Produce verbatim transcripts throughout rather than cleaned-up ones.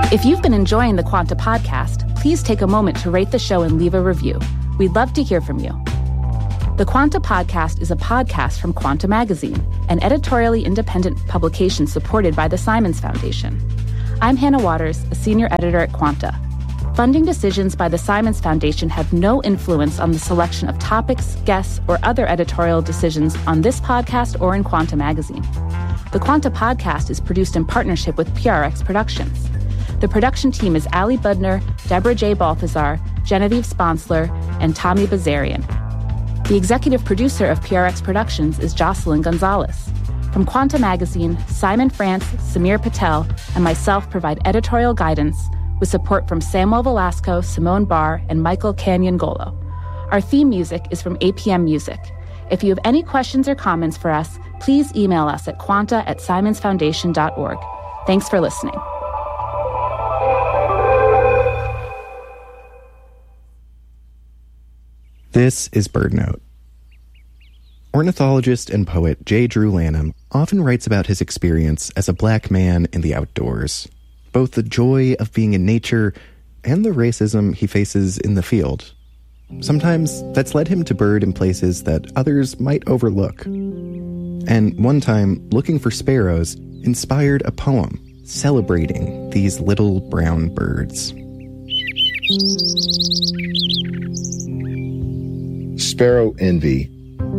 If you've been enjoying the Quanta podcast, please take a moment to rate the show and leave a review. We'd love to hear from you. The Quanta podcast is a podcast from Quanta Magazine, an editorially independent publication supported by the Simons Foundation. I'm Hannah Waters, a senior editor at Quanta. Funding decisions by the Simons Foundation have no influence on the selection of topics, guests, or other editorial decisions on this podcast or in Quanta Magazine. The Quanta podcast is produced in partnership with P R X Productions. The production team is Ali Budner, Deborah J. Balthazar, Genevieve Sponsler, and Tommy Bazarian. The executive producer of P R X Productions is Jocelyn Gonzalez. From Quanta Magazine, Simon France, Samir Patel, and myself provide editorial guidance with support from Samuel Velasco, Simone Barr, and Michael Canyon-Golo. Our theme music is from A P M Music. If you have any questions or comments for us, please email us at quanta at simons foundation dot org. Thanks for listening. This is BirdNote. Ornithologist and poet J. Drew Lanham often writes about his experience as a black man in the outdoors, both the joy of being in nature and the racism he faces in the field. Sometimes that's led him to bird in places that others might overlook. And one time, looking for sparrows inspired a poem celebrating these little brown birds. Sparrow Envy.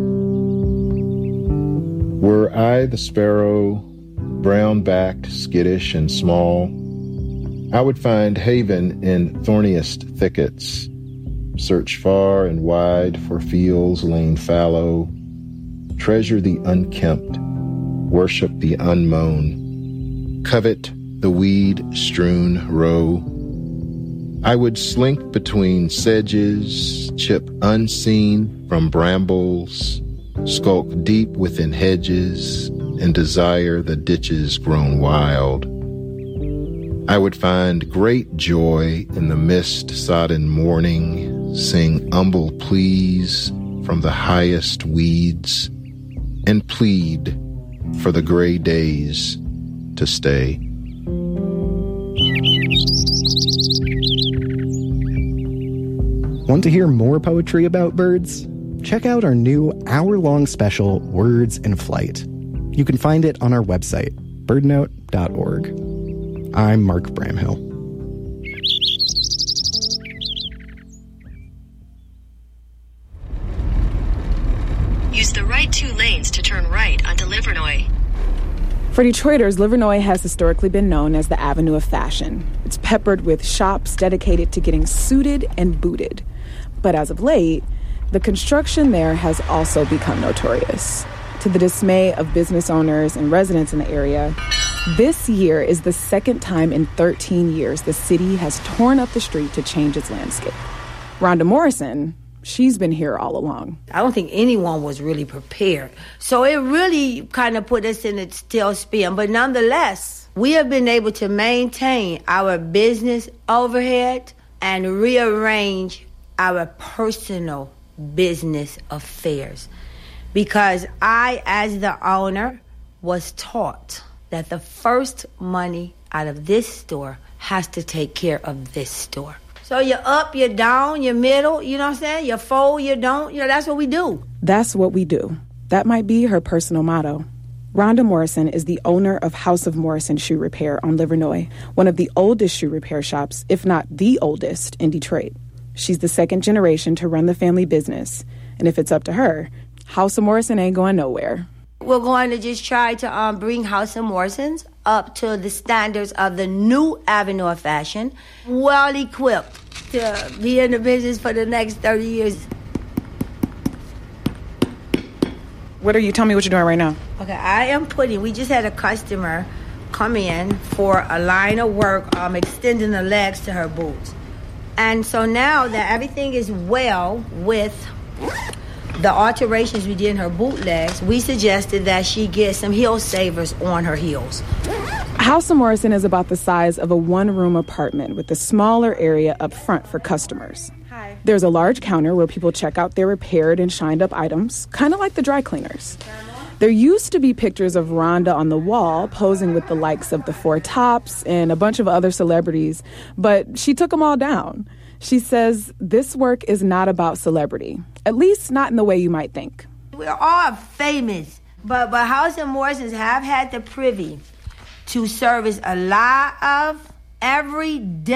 Were I the sparrow, brown-backed, skittish, and small, I would find haven in thorniest thickets, search far and wide for fields lain fallow, treasure the unkempt, worship the unmown, covet the weed-strewn row. I would slink between sedges, chip unseen from brambles, skulk deep within hedges, and desire the ditches grown wild. I would find great joy in the mist-sodden morning, sing humble pleas from the highest weeds, and plead for the gray days to stay. Want to hear more poetry about birds? Check out our new hour-long special, Words in Flight. You can find it on our website, bird note dot org. I'm Mark Bramhill. Use the right two lanes to turn right onto Livernois. For Detroiters, Livernois has historically been known as the Avenue of Fashion. It's peppered with shops dedicated to getting suited and booted. But as of late, the construction there has also become notorious. To the dismay of business owners and residents in the area, this year is the second time in thirteen years the city has torn up the street to change its landscape. Rhonda Morrison, she's been here all along. I don't think anyone was really prepared. So it really kind of put us in a tailspin. But nonetheless, we have been able to maintain our business overhead and rearrange our personal business affairs. Because I, as the owner, was taught that the first money out of this store has to take care of this store. So you're up, you're down, you're middle, you know what I'm saying? You're full, you don't, you know, that's what we do. That's what we do. That might be her personal motto. Rhonda Morrison is the owner of House of Morrison Shoe Repair on Livernois, one of the oldest shoe repair shops, if not the oldest, in Detroit. She's the second generation to run the family business. And if it's up to her, House of Morrison ain't going nowhere. We're going to just try to um, bring House of Morrison's up to the standards of the new Avenue of Fashion, well equipped to be in the business for the next thirty years. What are you, tell me what you're doing right now. Okay, I am putting, we just had a customer come in for a line of work, um, extending the legs to her boots. And so now that everything is well with the alterations we did in her bootlegs, we suggested that she get some heel savers on her heels. House of Morrison is about the size of a one-room apartment with a smaller area up front for customers. Hi. There's a large counter where people check out their repaired and shined-up items, kind of like the dry cleaners. There used to be pictures of Rhonda on the wall posing with the likes of the Four Tops and a bunch of other celebrities, but she took them all down. She says this work is not about celebrity, at least not in the way you might think. We're all famous, but, but House and Morrisons have had the privy to service a lot of everyday